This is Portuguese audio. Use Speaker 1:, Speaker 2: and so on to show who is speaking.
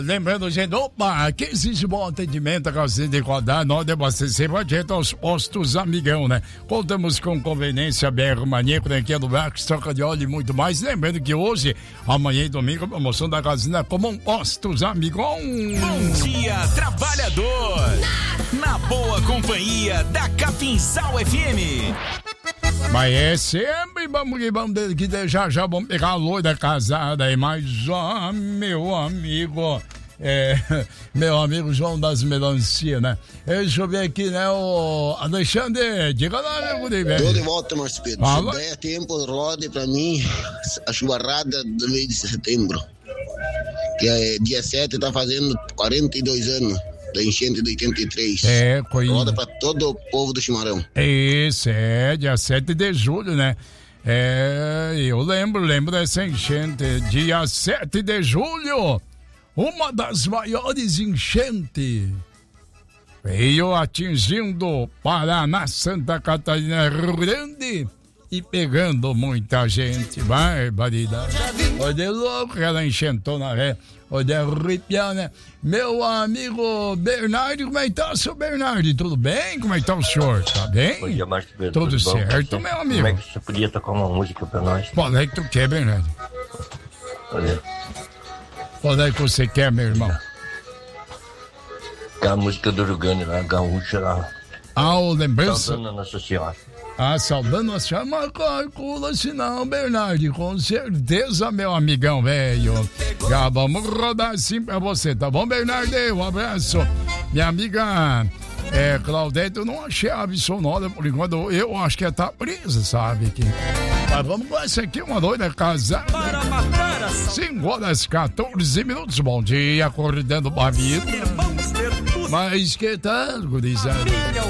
Speaker 1: Lembrando, gente, opa, que exige bom atendimento a cozinha de rodar, não de abastecer, adianta aos postos Amigão, né? Contamos com conveniência, BR Mania, franquia do Marcos, troca de óleo e muito mais. Lembrando que hoje, amanhã e domingo, a promoção da cozinha Comum Postos Amigão.
Speaker 2: Bom dia, trabalhador! Na boa companhia da Capinzal FM.
Speaker 1: Mas é sempre vamos que já vamos pegar a loira casada e mais meu amigo, meu amigo João das Melancias, né? Deixa eu ver aqui, né, o Alexandre, diga lá, meu Guri, velho.
Speaker 3: Tô de volta, Márcio Pedro. Se der tempo, rode pra mim a chuvarrada do mês de setembro, que é dia 7, tá fazendo 42 anos. Da enchente de 83. Roda pra todo o povo do Chimarrão.
Speaker 1: Isso, dia 7 de julho, né? Eu lembro dessa enchente. Dia 7 de julho, uma das maiores enchentes veio atingindo Paraná, Santa Catarina, Rio Grande e pegando muita gente. Barbaridade. Olha, louco, ela enchentou na ré. Olha, arrepiar, né? Meu amigo Bernardo, como é que tá, seu Bernardo? Tudo bem? Como é que tá o senhor? Tá bem?
Speaker 4: Bom dia, Márcio Pedro.
Speaker 1: Tudo certo, meu amigo?
Speaker 4: Como é que você podia tocar uma música pra nós?
Speaker 1: Qual é que tu quer, Bernardo?
Speaker 4: Olha.
Speaker 1: Qual é que você quer, meu irmão?
Speaker 4: A música do Rio Grande lá, gaúcha lá.
Speaker 1: O lembrança?
Speaker 4: Saudando a Nossa Senhora.
Speaker 1: Saudando a senhora, mas calcula assim não, Bernardo, com certeza, meu amigão velho. Já vamos rodar assim pra você, tá bom, Bernardo? Um abraço. Minha amiga Claudete, eu não achei a ave sonora por enquanto, eu acho que ela tá presa, sabe? Aqui. Mas vamos com essa aqui, uma doida casada. 5h14 minutos, bom dia, acordando pra vida. Mas que tal, gurizada?